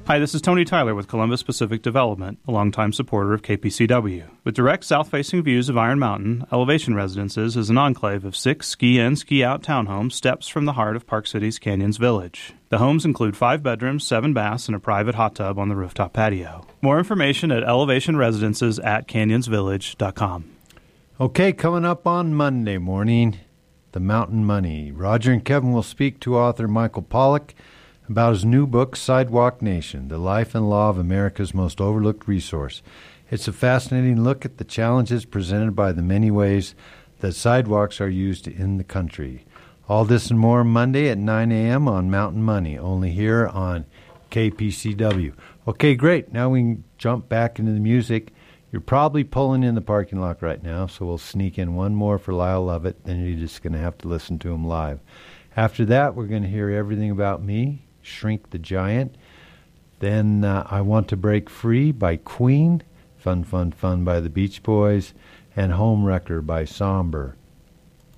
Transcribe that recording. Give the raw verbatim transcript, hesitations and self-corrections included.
Hi, this is Tony Tyler with Columbus Pacific Development, a longtime supporter of K P C W. With direct south-facing views of Iron Mountain, Elevation Residences is an enclave of six ski-in, ski-out townhomes steps from the heart of Park City's Canyons Village. The homes include five bedrooms, seven baths, and a private hot tub on the rooftop patio. More information at elevation residences at canyons village dot com. Okay, coming up on Monday morning, The Mountain Money. Roger and Kevin will speak to author Michael Pollack about his new book, Sidewalk Nation, The Life and Law of America's Most Overlooked Resource. It's a fascinating look at the challenges presented by the many ways that sidewalks are used in the country. All this and more Monday at nine a.m. on Mountain Money, only here on K P C W. Okay, great. Now we can jump back into the music. You're probably pulling in the parking lot right now, so we'll sneak in one more for Lyle Lovett, then you're just going to have to listen to him live. After that, we're going to hear Everything About Me, Shrink the Giant. Then uh, I Want to Break Free by Queen, Fun, Fun, Fun by the Beach Boys, and Home Wrecker by Somber.